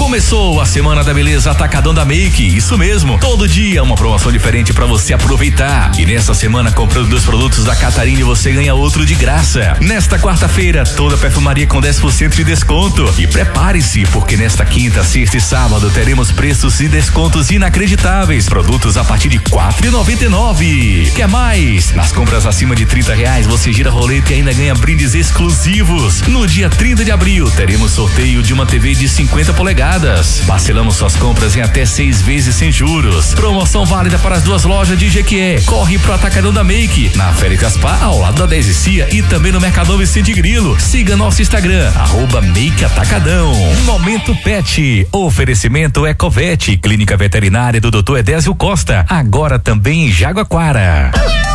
Começou a Semana da Beleza Atacadão da Make, isso mesmo. Todo dia uma promoção diferente para você aproveitar. E nessa semana, comprando 2 produtos da Catarine, você ganha outro de graça. Nesta quarta-feira, toda perfumaria com 10% de desconto. E prepare-se, porque nesta quinta, sexta e sábado teremos preços e descontos inacreditáveis. Produtos a partir de R$4,99. Quer mais? Nas compras acima de R$30, você gira a roleta e ainda ganha brindes exclusivos. No dia 30 de abril, teremos sorteio de uma TV de 50 polegadas. Parcelamos suas compras em até 6 vezes sem juros. Promoção válida para as 2 lojas de Jequié. Corre pro Atacadão da Make, na Félix Gaspar, ao lado da 10 e Cia, e também no Mercadão Vicente Grilo. Siga nosso Instagram, @MakeAtacadão. Momento Pet. Oferecimento Ecovete, Clínica Veterinária do Dr. Edésio Costa. Agora também em Jaguaquara.